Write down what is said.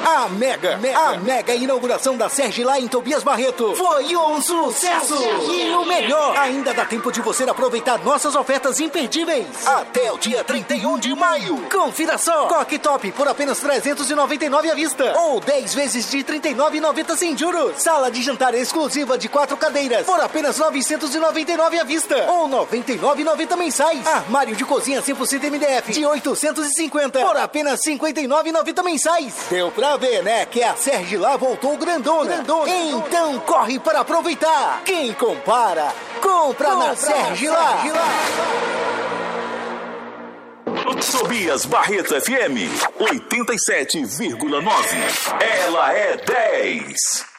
A mega inauguração da Sergilá em Tobias Barreto foi um sucesso! E o melhor, ainda dá tempo de você aproveitar nossas ofertas imperdíveis até o dia 31 de maio. Confira só, Coque Top por apenas R$399 à vista ou 10 vezes de R$39,90 sem juros. Sala de jantar exclusiva de 4 cadeiras por apenas R$999 à vista ou R$99,90 mensais. Armário de cozinha 100% MDF de R$850 por apenas R$59,90 mensais. Deu pra ver, né? Que a Sergilá voltou grandona. Então corre para aproveitar. Quem compara, compra na Sergilá. Tobias Barreto FM 87,9. Ela é 10.